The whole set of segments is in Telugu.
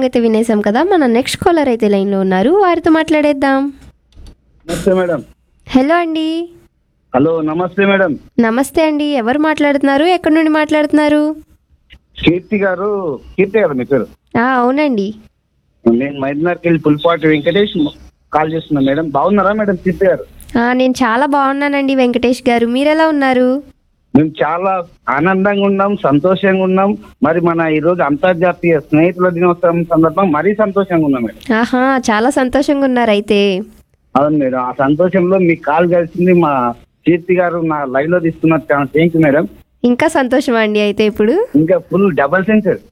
సాంగ్ అయితే వినేసాం కదా. మన నెక్స్ట్ కాలర్ అయితే లైన్లో ఉన్నారు, వారితో మాట్లాడేద్దాం. నమస్తే మేడం. హలో అండి. హలో నమస్తే మేడం. నమస్తే అండి, ఎవరు మాట్లాడుతున్నారు, ఎక్కడి నుండి మాట్లాడుతున్నారు? కీర్తి గారు మీ పేరు? అవునండి. నేను మైదనార్కి వెళ్ళి పుల్పాటి వెంకటేష్ కాల్ చేస్తున్నా మేడం. బాగున్నారా మేడం కీర్తి గారు? నేను చాలా బాగున్నానండి వెంకటేష్ గారు, మీరెలా ఉన్నారు? మేము చాలా ఆనందంగా ఉన్నాం, సంతోషంగా ఉన్నాం. మరి మన ఈరోజు అంతర్జాతీయ స్నేహితుల దినోత్సవం సందర్భంగా మరీ సంతోషంగా ఉన్నాం మేడం. ఆహా, చాలా సంతోషంగా ఉన్నారు అయితే. అవును మేడం, ఆ సంతోషంలో మీకు కాల్ కలిసింది. మా కీర్తి గారు నా లైవ్ లో తీసుకున్నారు. Thank you madam. ఇంకా సంతోషమా అండి అయితే ఇప్పుడు? ఇంకా ఫుల్ డబల్ సెన్సర్.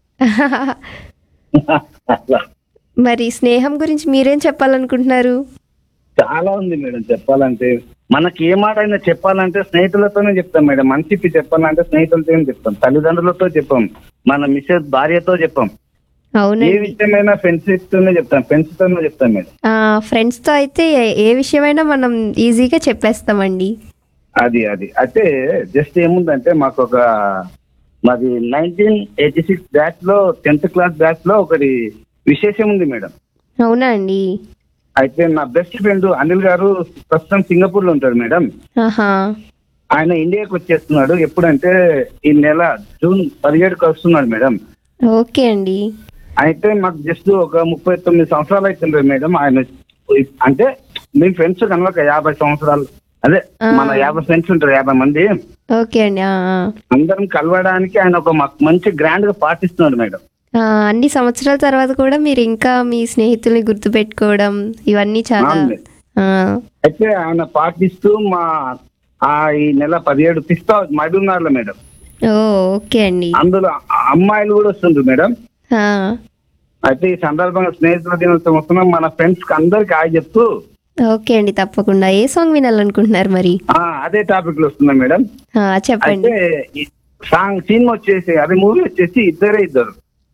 మరి స్నేహం గురించి మీరేం చెప్పాలనుకుంటున్నారు? చాలా ఉంది మేడం చెప్పాలంటే. మనకి ఏ మాట అయినా చెప్పాలంటే స్నేహితులతోనే చెప్తాం మేడం. మనిషికి చెప్పాలంటే స్నేహితులతోనే చెప్తాం, తల్లిదండ్రులతో చెప్పాం, మన మిస్సెస్ భార్యతో చెప్పాం. ఏ అవునండి. విషయమైనా ఫ్రెండ్స్ తోనే చెప్తాం, ఫ్రెండ్స్ తోనే చెప్తాం మేడం. ఫ్రెండ్స్ తో అయితే ఏ విషయమైనా మనం ఈజీగా చెప్పేస్తామండి. అది అయితే జస్ట్ ఏముందంటే మాది 1986 బ్యాచ్ లో 10th క్లాస్ బ్యాచ్ లో ఒకటి విశేషం ఉంది మేడం. అవునా అండి? అయితే నా బెస్ట్ ఫ్రెండ్ అనిల్ గారు ప్రస్తుతం సింగపూర్ లో ఉంటాడు మేడం. ఆహా. ఆయన ఇండియాకి వచ్చేస్తున్నాడు. ఎప్పుడంటే ఈ నెల జూన్ 17కి వస్తున్నాడు మేడం. ఓకే అండి. అయితే మాకు జస్ట్ ఒక 39 సంవత్సరాలు అవుతుంది మేడం. ఆయన అంటే మీ ఫ్రెండ్స్ కనుక 50 సంవత్సరాలు, అదే మన 50 ఫ్రెండ్స్ ఉంటారు, 50 మంది. ఓకే అండి. అందరం కలవడానికి ఆయన ఒక మంచి గ్రాండ్ గా పాటిస్తున్నాడు మేడం. అన్ని సంవత్సరాల తర్వాత కూడా మీరు ఇంకా మీ స్నేహితుల్ని గుర్తు పెట్టుకోవడం ఇవన్నీ చాలా. అయితే ఆయన పాటిస్తూ ఈ నెల 17 పిస్తా మహబూబ్నగర్ మేడం. ఓకే అండి. అందులో అమ్మాయిలు కూడా వస్తుండ్రు మేడం. అయితే ఈ సందర్భంగా స్నేహితుల దినోత్సవం వస్తున్నాం. మన ఫ్రెండ్స్ కి అందరికి హాయ్ చెప్తూ. ఓకే అండి, తప్పకుండా. ఏ సాంగ్ వినాలనుకుంటున్నారు మరి? అదే టాపిక్ లో వస్తున్నాం మేడం. చెప్పండి. అయితే సాంగ్ సినిమా వచ్చేసి, అదే మూవీ వచ్చేసి ఇద్దరు.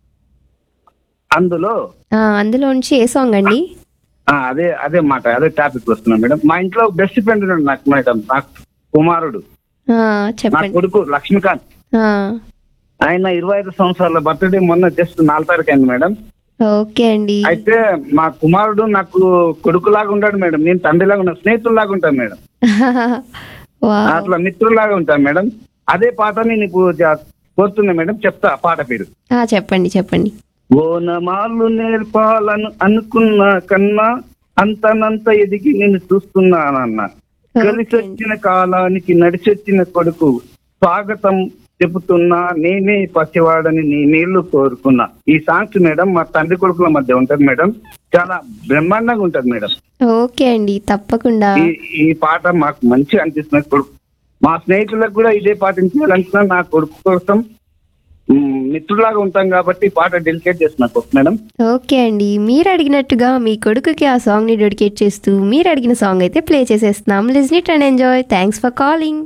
అందులోంచి ఏ సాంగ్ అండి? అదే టాపిక్ వస్తున్నాం మేడం. మా ఇంట్లో బెస్ట్ ఫ్రెండ్ ఉన్నాడు నాకు మేడం, నాకు కుమారుడు, నా చెప్పండి. కొడుకు లక్ష్మీకాంత్. ఆయన 25 సంవత్సరాల బర్త్డే మొన్న జస్ట్ 4 తారీఖు అయింది మేడం. ఓకే అండి. అయితే మా కుమారుడు నాకు కొడుకులాగా ఉంటాడు మేడం. నేను తండ్రిలాగా ఉన్నా, స్నేహితుల్లాగా ఉంటాను మేడం. అట్లా మిత్రులాగా ఉంటాను మేడం. అదే పాట నేను ఇప్పుడు కోరుతున్నా మేడం. చెప్తా పాట పేరు. చెప్పండి. ఓనమాలు నేర్పాలను అనుకున్న కన్నా అంతనంత ఎదిగి నేను చూస్తున్నానన్న. కలిసొచ్చిన కాలానికి నడిచొచ్చిన కొడుకు స్వాగతం చెబుతున్నా, నేనే పసివాడని నీ నీళ్లు కోరుకున్నా. ఈ సాంగ్స్ మేడం మా తండ్రి కొడుకుల మధ్య ఉంటది మేడం. చాలా బ్రహ్మాండంగా ఉంటది మేడం. ఓకే అండి, తప్పకుండా. ఈ పాట మాకు మంచిగా అనిపిస్తుంది. కొడుకు మా స్నేహితులకు కూడా ఇదే పాటించాలనుకున్నా. నా కొడుకు కోసం మిత్రులాగా ఉంటాం కాబట్టి పాట డెడికేట్ చేస్తున్నా మేడం. ఓకే అండి, మీరు అడిగినట్టుగా మీ కొడుకుకి ఆ సాంగ్ ని డెడికేట్ చేస్తూ మీరు అడిగిన సాంగ్ అయితే ప్లే చేసేస్తున్నాం. Listen it and enjoy. Thanks for calling.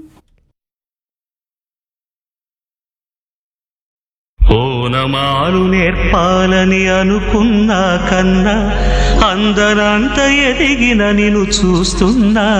ఓనమాలు నేర్పాలని అనుకున్నా కన్నా అందరంత ఎదిగిన నిన్ను చూస్తున్నా.